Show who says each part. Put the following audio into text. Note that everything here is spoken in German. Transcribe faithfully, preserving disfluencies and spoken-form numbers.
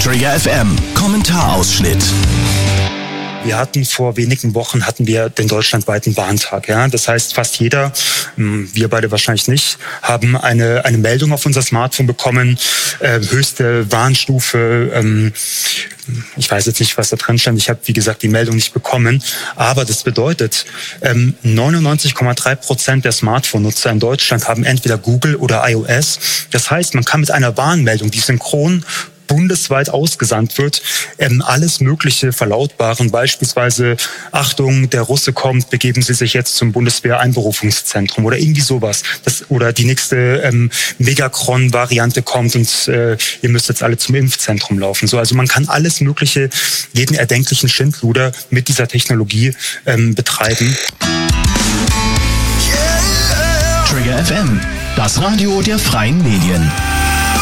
Speaker 1: Trigger F M, Kommentarausschnitt.
Speaker 2: Wir hatten vor wenigen Wochen hatten wir den deutschlandweiten Warntag. Ja? Das heißt, fast jeder, wir beide wahrscheinlich nicht, haben eine, eine Meldung auf unser Smartphone bekommen, äh, höchste Warnstufe. Ähm, ich weiß jetzt nicht, was da drin stand. Ich habe, wie gesagt, die Meldung nicht bekommen. Aber das bedeutet, ähm, neunundneunzig Komma drei Prozent der Smartphone-Nutzer in Deutschland haben entweder Google oder iOS. Das heißt, man kann mit einer Warnmeldung, die synchron bundesweit ausgesandt wird, ähm, alles Mögliche verlautbaren. Beispielsweise, Achtung, der Russe kommt, begeben Sie sich jetzt zum Bundeswehr-Einberufungszentrum oder irgendwie sowas. Das, oder die nächste ähm, Megacron-Variante kommt und äh, ihr müsst jetzt alle zum Impfzentrum laufen. So, also man kann alles Mögliche, jeden erdenklichen Schindluder mit dieser Technologie ähm, betreiben.
Speaker 1: Trigger F M, das Radio der freien Medien.